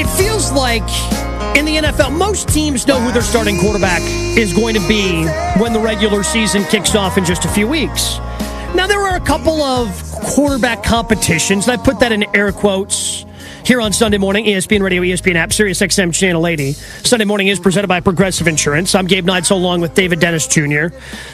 It feels like in the NFL, most teams know who their starting quarterback is going to be when the regular season kicks off in just a few weeks. Now, there are a couple of quarterback competitions, and I put that in air quotes, here on Sunday morning, ESPN Radio, ESPN app, Sirius XM Channel 80. Sunday morning is presented by Progressive Insurance. I'm Gabe Neitzel along with David Dennis Jr.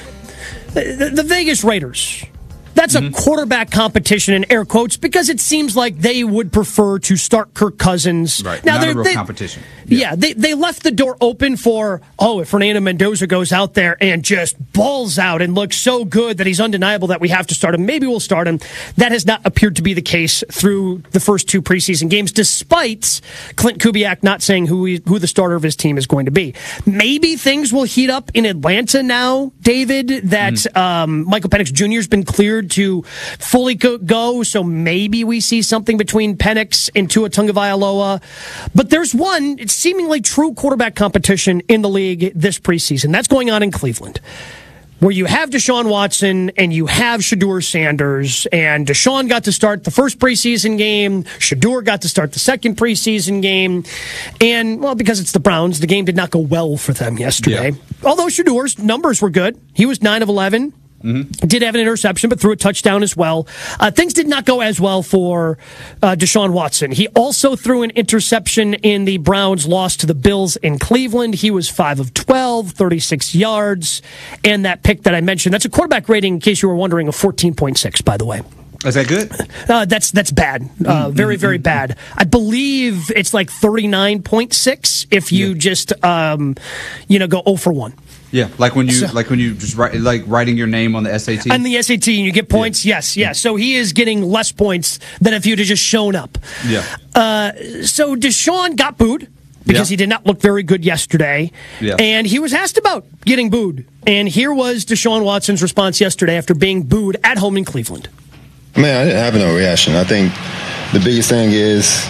The Vegas Raiders. That's a quarterback competition in air quotes because it seems like they would prefer to start Kirk Cousins. Right, now, not a real competition. Yeah, they left the door open for, if Fernando Mendoza goes out there and just balls out and looks so good that he's undeniable that we have to start him, maybe we'll start him. That has not appeared to be the case through the first two preseason games, despite Clint Kubiak not saying who the starter of his team is going to be. Maybe things will heat up in Atlanta now, David, that Michael Penix Jr. has been cleared to fully go, so maybe we see something between Penix and Tua Tagovailoa. But there's one seemingly true quarterback competition in the league this preseason. That's going on in Cleveland, where you have Deshaun Watson and you have Shedeur Sanders, and Deshaun got to start the first preseason game. Shedeur got to start the second preseason game. And, because it's the Browns, the game did not go well for them yesterday. Yeah. Although Shedeur's numbers were good. He was 9 of 11. Did have an interception, but threw a touchdown as well. Things did not go as well for Deshaun Watson. He also threw an interception in the Browns' loss to the Bills in Cleveland. He was 5 of 12, 36 yards. And that pick that I mentioned, that's a quarterback rating, in case you were wondering, of 14.6, by the way. Is that good? That's bad. Very, very bad. I believe it's like 39.6 if you just go 0 for 1. Yeah, like when you just write, like writing your name on the SAT. On the SAT, and you get points. Yeah. Yes. So he is getting less points than if you'd have just shown up. Yeah. So Deshaun got booed because he did not look very good yesterday. Yeah. And he was asked about getting booed. And here was Deshaun Watson's response yesterday after being booed at home in Cleveland. Man, I didn't have no reaction. I think the biggest thing is,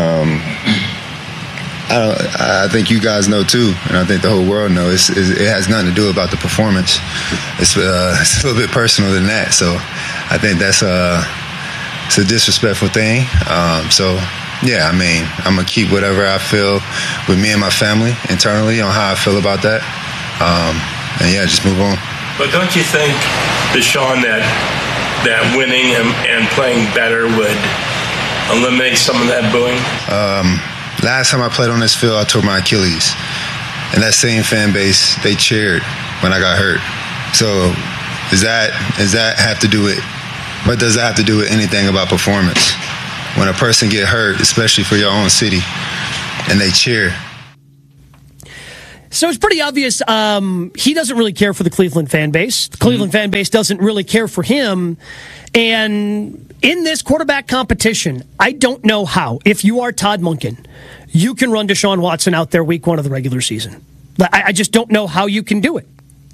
I think you guys know too, and I think the whole world knows, it has nothing to do about the performance. It's a little bit personal than that. So I think it's a disrespectful thing. I'm going to keep whatever I feel with me and my family internally on how I feel about that. Just move on. But don't you think, Deshaun, that winning and playing better would eliminate some of that booing? Last time I played on this field, I tore my Achilles. And that same fan base, they cheered when I got hurt. So does that have to do with, what does that have to do with anything about performance? When a person get hurt, especially for your own city, and they cheer. So it's pretty obvious he doesn't really care for the Cleveland fan base. The Cleveland fan base doesn't really care for him. And in this quarterback competition, I don't know how, if you are Todd Monken, you can run Deshaun Watson out there week 1 of the regular season. I just don't know how you can do it.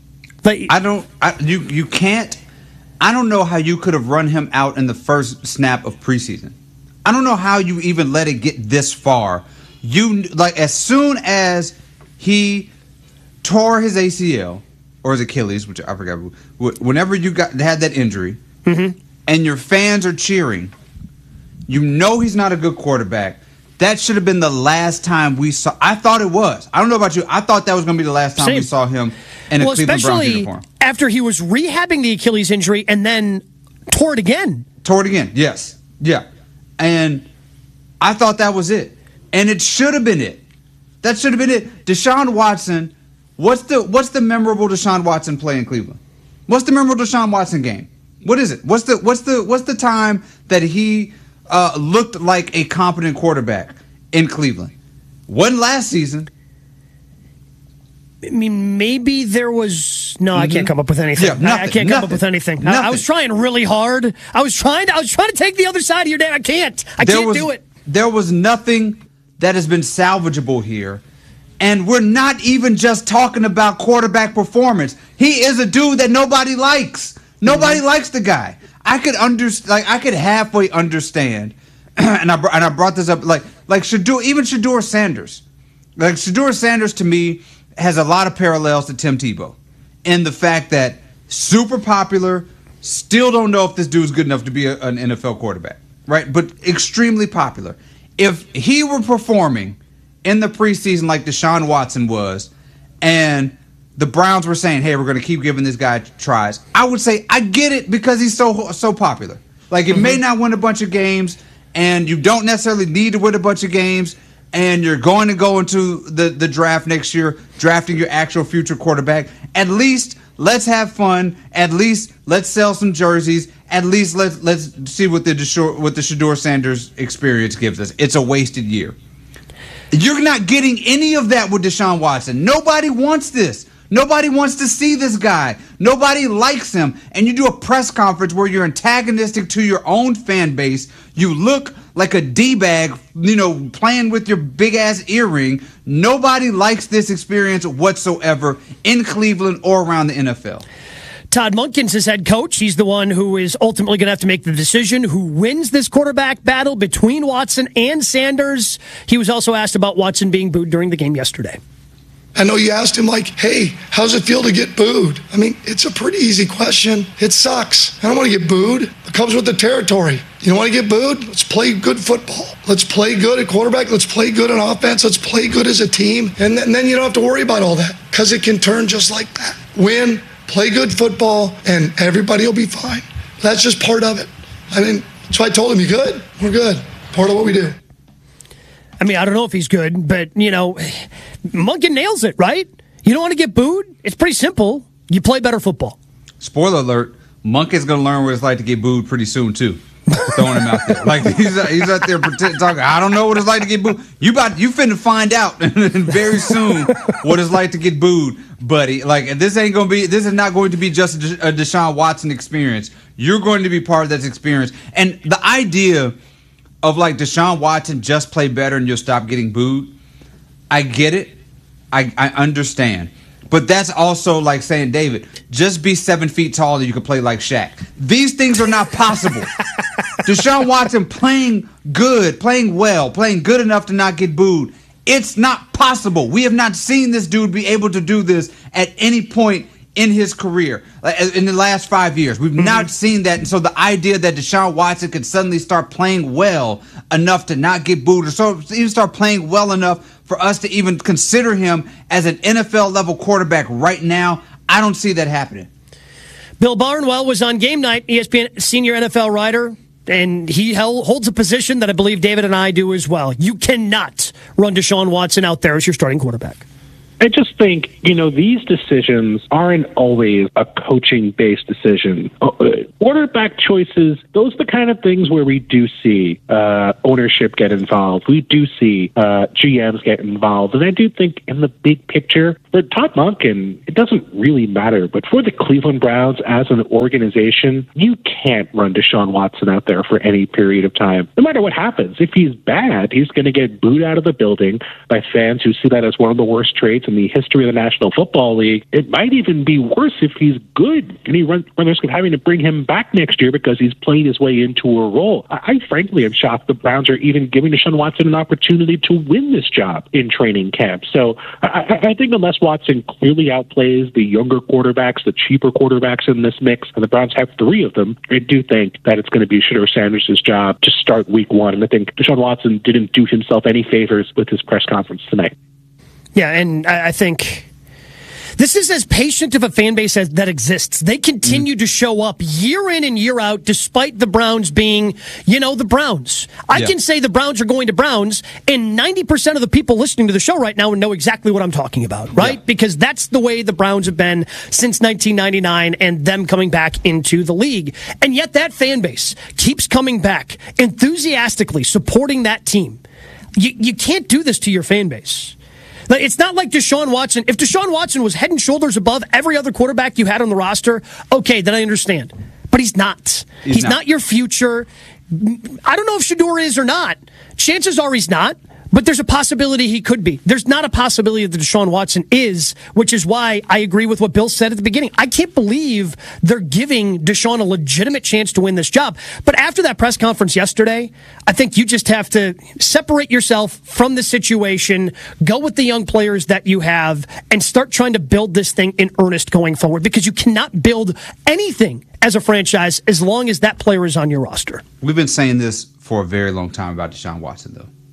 You can't. I don't know how you could have run him out in the first snap of preseason. I don't know how you even let it get this far. As soon as he tore his ACL or his Achilles, which I forgot, whenever you had that injury, and your fans are cheering, you know he's not a good quarterback. That should have been the last time we saw. I thought it was. I don't know about you. I thought that was going to be the last time we saw him in a Cleveland Browns uniform. After he was rehabbing the Achilles injury and then tore it again. Yes. Yeah. And I thought that was it. And it should have been it. That should have been it. Deshaun Watson, what's the memorable Deshaun Watson play in Cleveland? What's the memorable Deshaun Watson game? What is it? What's the time that he looked like a competent quarterback in Cleveland? Wasn't last season. I mean, maybe there was. No, I can't come up with anything. Yeah, I can't come up with anything. I was trying really hard. I was trying to take the other side of your day. I can't do it. There was nothing that has been salvageable here. And we're not even just talking about quarterback performance. He is a dude that nobody likes. Nobody likes the guy. I could halfway understand, and I brought this up like Shedeur Sanders. Like Shedeur Sanders to me has a lot of parallels to Tim Tebow, in the fact that super popular, still don't know if this dude's good enough to be an NFL quarterback, right? But extremely popular. if he were performing in the preseason like Deshaun Watson was, and the Browns were saying, hey, we're going to keep giving this guy tries, I would say I get it because he's so popular. Like, it may not win a bunch of games, and you don't necessarily need to win a bunch of games, and you're going to go into the draft next year, drafting your actual future quarterback. At least let's have fun. At least let's sell some jerseys. At least let's see what the Shedeur Sanders experience gives us. It's a wasted year. You're not getting any of that with Deshaun Watson. Nobody wants this. Nobody wants to see this guy. Nobody likes him. And you do a press conference where you're antagonistic to your own fan base. You look like a D-bag, playing with your big-ass earring. Nobody likes this experience whatsoever in Cleveland or around the NFL. Todd Monken's his head coach. He's the one who is ultimately going to have to make the decision who wins this quarterback battle between Watson and Sanders. He was also asked about Watson being booed during the game yesterday. I know you asked him, hey, how's it feel to get booed? I mean, it's a pretty easy question. It sucks. I don't want to get booed. It comes with the territory. You don't want to get booed? Let's play good football. Let's play good at quarterback. Let's play good on offense. Let's play good as a team. And then you don't have to worry about all that because it can turn just like that. Win, play good football, and everybody will be fine. That's just part of it. I mean, so I told him, you good? We're good. Part of what we do. I mean, I don't know if he's good, but, Monken nails it, right? You don't want to get booed? It's pretty simple. You play better football. Spoiler alert, Monken's going to learn what it's like to get booed pretty soon, too. Throwing him out there. Like, he's out there talking, I don't know what it's like to get booed. You finna find out very soon what it's like to get booed, buddy. Like, this is not going to be just a Deshaun Watson experience. You're going to be part of this experience. And the idea of like Deshaun Watson just play better and you'll stop getting booed, I get it. I understand. But that's also like saying, David, just be 7 feet tall and you can play like Shaq. These things are not possible. Deshaun Watson playing good, playing well, playing good enough to not get booed. It's not possible. We have not seen this dude be able to do this at any point in his career, in the last 5 years. We've not seen that. And so the idea that Deshaun Watson could suddenly start playing well enough to not get booed, or so even start playing well enough for us to even consider him as an NFL-level quarterback right now, I don't see that happening. Bill Barnwell was on Game Night, ESPN senior NFL writer, and he holds a position that I believe David and I do as well. You cannot run Deshaun Watson out there as your starting quarterback. I just think, these decisions aren't always a coaching-based decision. Quarterback choices, those are the kind of things where we do see ownership get involved. We do see GMs get involved. And I do think in the big picture, for Todd Monken, it doesn't really matter. But for the Cleveland Browns as an organization, you can't run Deshaun Watson out there for any period of time. No matter what happens. If he's bad, he's going to get booed out of the building by fans who see that as one of the worst traits in the history of the National Football League. It might even be worse if he's good and he runs the risk of having to bring him back next year because he's played his way into a role. I frankly am shocked the Browns are even giving Deshaun Watson an opportunity to win this job in training camp. So I think unless Watson clearly outplays the younger quarterbacks, the cheaper quarterbacks in this mix, and the Browns have three of them, I do think that it's going to be Shedeur Sanders' job to start week one. And I think Deshaun Watson didn't do himself any favors with his press conference tonight. Yeah, and I think this is as patient of a fan base as that exists. They continue to show up year in and year out, despite the Browns being, the Browns. I can say the Browns are going to Browns, and 90% of the people listening to the show right now know exactly what I'm talking about, right? Yeah. Because that's the way the Browns have been since 1999 and them coming back into the league. And yet that fan base keeps coming back, enthusiastically supporting that team. You can't do this to your fan base. It's not like Deshaun Watson. If Deshaun Watson was head and shoulders above every other quarterback you had on the roster, okay, then I understand. But he's not. He's not your future. I don't know if Shedeur is or not. Chances are he's not. But there's a possibility he could be. There's not a possibility that Deshaun Watson is, which is why I agree with what Bill said at the beginning. I can't believe they're giving Deshaun a legitimate chance to win this job. But after that press conference yesterday, I think you just have to separate yourself from the situation, go with the young players that you have, and start trying to build this thing in earnest going forward, because you cannot build anything as a franchise as long as that player is on your roster. We've been saying this for a very long time about Deshaun Watson, though.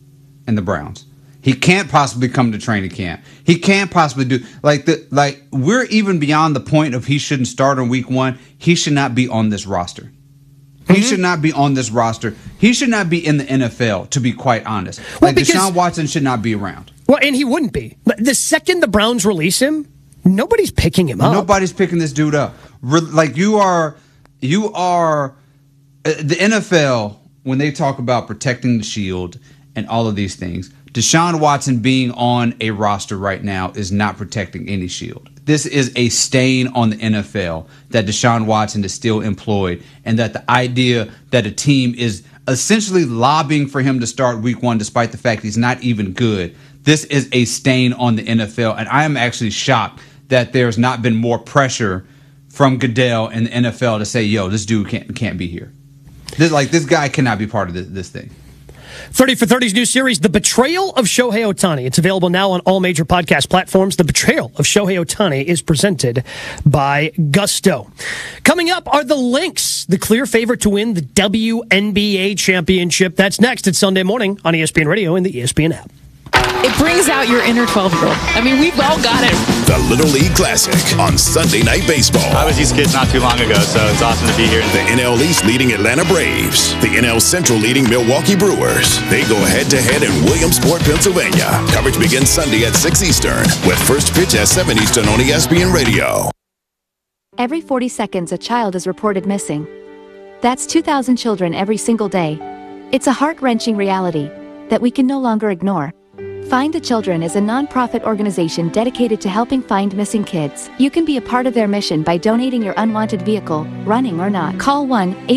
in the Browns. He can't possibly come to training camp. He can't possibly do we're even beyond the point of he shouldn't start on week 1. He should not be on this roster. He should not be on this roster. He should not be in the NFL, to be quite honest. Well, Deshaun Watson should not be around. Well, and he wouldn't be. The second the Browns release him, nobody's picking him up. Nobody's picking this dude up. You are the NFL, when they talk about protecting the shield and all of these things, Deshaun Watson being on a roster right now is not protecting any shield. This is a stain on the NFL that Deshaun Watson is still employed, and that the idea that a team is essentially lobbying for him to start week 1 despite the fact he's not even good. This is a stain on the NFL, and I am actually shocked that there's not been more pressure from Goodell and the NFL to say, yo, this dude can't be here. This guy cannot be part of this thing. 30 for 30's new series, The Betrayal of Shohei Ohtani. It's available now on all major podcast platforms. The Betrayal of Shohei Ohtani is presented by Gusto. Coming up are the Lynx, the clear favorite to win the WNBA championship. That's next at Sunday morning on ESPN Radio and the ESPN app. It brings out your inner 12-year-old. I mean, we've all got it. The Little League Classic on Sunday Night Baseball. I was these kids not too long ago, so it's awesome to be here. The NL East leading Atlanta Braves. The NL Central leading Milwaukee Brewers. They go head-to-head in Williamsport, Pennsylvania. Coverage begins Sunday at 6 Eastern, with first pitch at 7 Eastern on ESPN Radio. Every 40 seconds, a child is reported missing. That's 2,000 children every single day. It's a heart-wrenching reality that we can no longer ignore. Find the Children is a non-profit organization dedicated to helping find missing kids. You can be a part of their mission by donating your unwanted vehicle, running or not. Call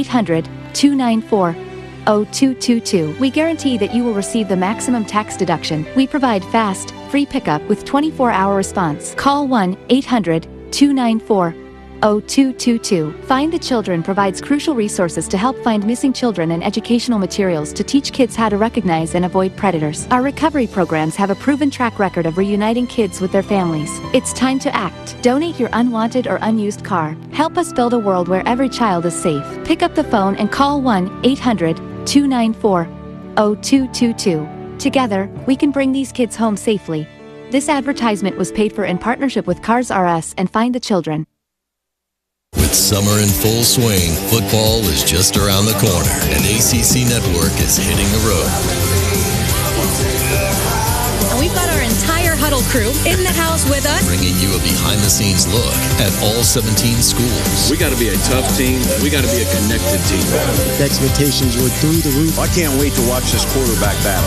1-800-294-0222. We guarantee that you will receive the maximum tax deduction. We provide fast, free pickup with 24-hour response. Call 1-800-294-0222. Find the Children provides crucial resources to help find missing children and educational materials to teach kids how to recognize and avoid predators. Our recovery programs have a proven track record of reuniting kids with their families. It's time to act. Donate your unwanted or unused car. Help us build a world where every child is safe. Pick up the phone and call 1-800-294-0222. Together, we can bring these kids home safely. This advertisement was paid for in partnership with Cars R Us and Find the Children. With summer in full swing, football is just around the corner, and ACC Network is hitting the road. And we've got our entire Huddle crew in the house with us, bringing you a behind-the-scenes look at all 17 schools. We got to be a tough team. We got to be a connected team. The expectations were through the roof. I can't wait to watch this quarterback battle.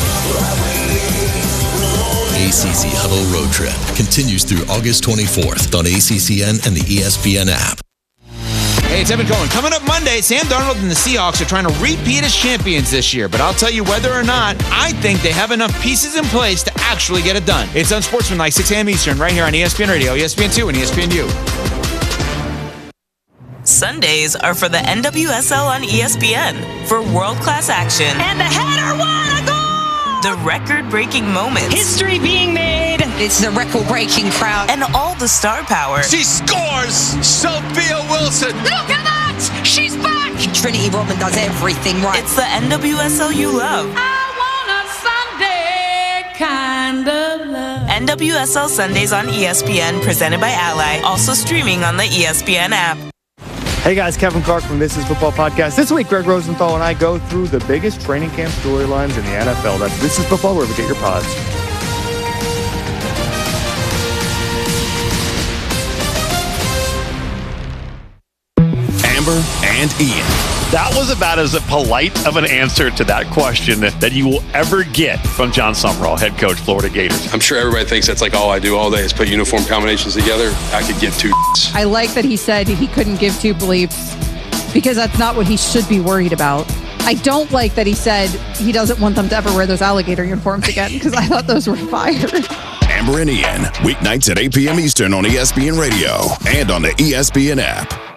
ACC Huddle Road Trip continues through August 24th on ACCN and the ESPN app. Hey, it's Evan Cohen. Coming up Monday, Sam Darnold and the Seahawks are trying to repeat as champions this year. But I'll tell you whether or not, I think they have enough pieces in place to actually get it done. It's Unsportsmanlike, 6 a.m. Eastern, right here on ESPN Radio, ESPN2, and ESPNU. Sundays are for the NWSL on ESPN for world-class action. And the header won a goal! The record-breaking moments. History being made. It's the record-breaking crowd. And all the star power. She scores! Sophia Wilson! Look at that! She's back! Trinity Rodman does everything right. It's the NWSL you love. I want a Sunday kind of love. NWSL Sundays on ESPN, presented by Ally. Also streaming on the ESPN app. Hey guys, Kevin Clark from This Is Football Podcast. This week, Greg Rosenthal and I go through the biggest training camp storylines in the NFL. That's This Is Football, wherever you get your pods. Amber and Ian. That was about as polite of an answer to that question that you will ever get from John Summerall, head coach, Florida Gators. I'm sure everybody thinks that's like all I do all day is put uniform combinations together. I could give two. I like that he said he couldn't give two bleeps because that's not what he should be worried about. I don't like that he said he doesn't want them to ever wear those alligator uniforms again because I thought those were fire. Amber and Ian, weeknights at 8 p.m. Eastern on ESPN Radio and on the ESPN app.